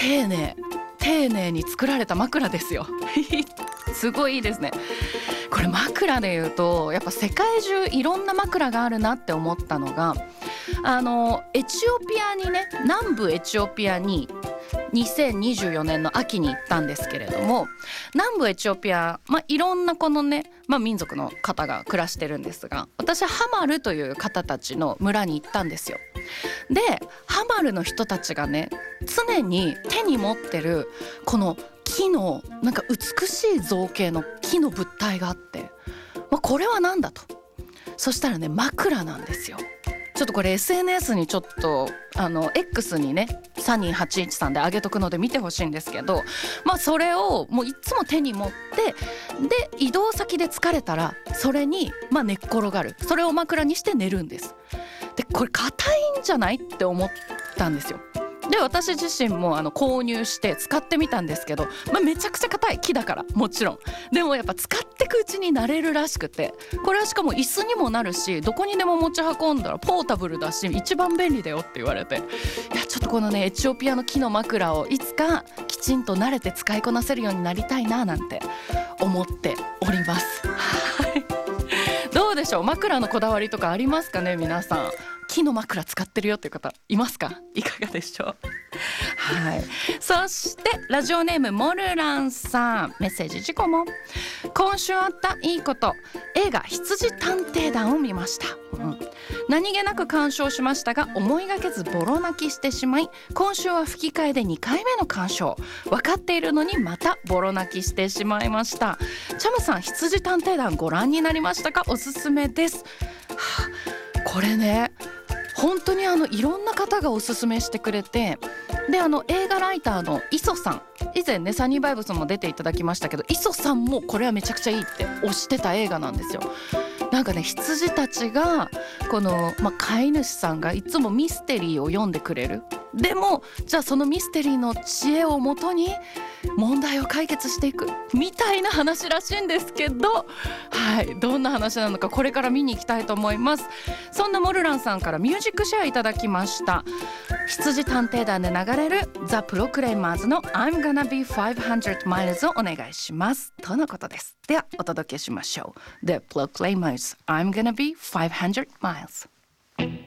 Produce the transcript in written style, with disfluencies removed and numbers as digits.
丁寧に作られた枕ですよすごいいいですね。これ枕で言うとやっぱ世界中いろんな枕があるなって思ったのが、エチオピアにね、南部エチオピアに2024年の秋に行ったんですけれども、南部エチオピア、いろんなこのね、民族の方が暮らしてるんですが、私はハマルという方たちの村に行ったんですよ。でハマルの人たちがね、常に手に持ってるこの木のなんか美しい造形の木の物体があって、これは何だと。そしたらね、枕なんですよ。ちょっとこれ SNS にちょっとX にね3281で上げとくので見てほしいんですけど、それをもういつも手に持って、で移動先で疲れたらそれに寝っ転がる、それを枕にして寝るんです。でこれ硬いんじゃないって思ったんですよ。で私自身も購入して使ってみたんですけど、めちゃくちゃ硬い木だからもちろん、でもやっぱ使ってくうちになれるらしくて、これはしかも椅子にもなるし、どこにでも持ち運んだらポータブルだし一番便利だよって言われて、いやちょっとこのねエチオピアの木の枕をいつかきちんと慣れて使いこなせるようになりたいななんて思っておりますどうでしょう、枕のこだわりとかありますかね。皆さん木の枕使ってるよっていう方いますか？いかがでしょう。はい、そしてラジオネームモルランさん、メッセージ事項も。今週あったいいこと、映画羊探偵団を見ました、何気なく鑑賞しましたが思いがけずボロ泣きしてしまい、今週は吹き替えで2回目の鑑賞、分かっているのにまたボロ泣きしてしまいました。チャムさん、羊探偵団ご覧になりましたか？おすすめです。これね本当にいろんな方がおすすめしてくれて、で映画ライターの磯さん、以前ねサニーバイブスも出ていただきましたけど、磯さんもこれはめちゃくちゃいいって推してた映画なんですよ。なんかね、羊たちがこの、飼い主さんがいつもミステリーを読んでくれる。でもじゃあそのミステリーの知恵をもとに問題を解決していくみたいな話らしいんですけど、はい、どんな話なのかこれから見に行きたいと思います。そんなモルランさんからミュージックシェアいただきました。羊探偵団で流れるザ・プロクレイマーズの I'm gonna be 500 miles をお願いしますとのことです。ではお届けしましょう。 The Proclaimers I'm gonna be 500 miles。